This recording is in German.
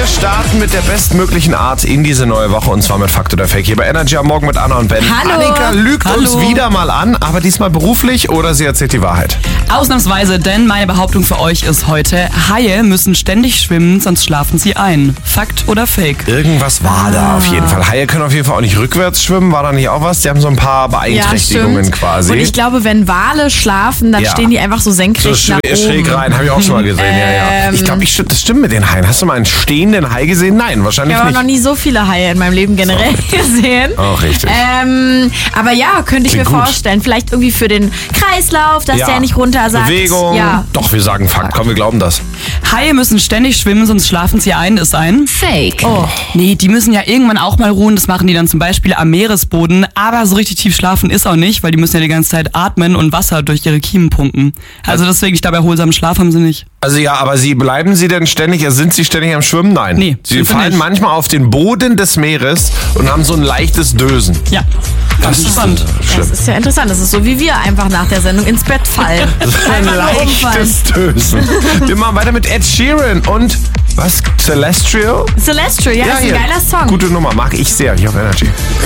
Wir starten mit der bestmöglichen Art in diese neue Woche und zwar mit Fakt oder Fake hier bei Energy am Morgen mit Anna und Ben. Hallo. Annika lügt uns wieder mal an, aber diesmal beruflich oder sie erzählt die Wahrheit? Ausnahmsweise, denn meine Behauptung für euch ist heute, Haie müssen ständig schwimmen, sonst schlafen sie ein. Fakt oder Fake? Irgendwas war da auf jeden Fall. Haie können auf jeden Fall auch nicht rückwärts schwimmen. War da nicht auch was? Die haben so ein paar Beeinträchtigungen quasi. Und ich glaube, wenn Wale schlafen, dann stehen die einfach so senkrecht nach oben. Schräg rein, habe ich auch schon mal gesehen. Ich glaube, das stimmt mit den Haien. Hast du mal einen stehenden Hai gesehen? Nein, wahrscheinlich Ich habe nicht. noch nie so viele Haie in meinem Leben generell gesehen. Auch richtig. Aber ja, könnte ich Klingt mir gut. vorstellen. Vielleicht irgendwie für den Kreislauf, dass der nicht runter sagt. Bewegung. Ja. Doch, wir sagen Fakt. Komm, wir glauben das. Haie müssen ständig schwimmen, sonst schlafen sie ein, ist ein Fake. Oh. Nee, die müssen ja irgendwann auch mal ruhen. Das machen die dann zum Beispiel am Meeresboden. Aber so richtig tief schlafen ist auch nicht, weil die müssen ja die ganze Zeit atmen und Wasser durch ihre Kiemen pumpen. Also deswegen, ich glaube, erholsamen Schlaf haben sie nicht. Also ja, aber bleiben sie denn ständig, sind sie ständig am Schwimmen? Nein. Nee, sie sind sie fallen nicht. manchmal auf den Boden des Meeres und haben so ein leichtes Dösen. Ja, ganz spannend. Das ist ja interessant. Das ist so wie wir einfach nach der Sendung ins Bett fallen. Ein Einfach nur umfallen. leichtes Dösen. Wir machen weiter mit Ed Sheeran und was? Celestial? Celestial, ja, ist ein hier. geiler Song. Gute Nummer, mag ich sehr, hier auf Energy.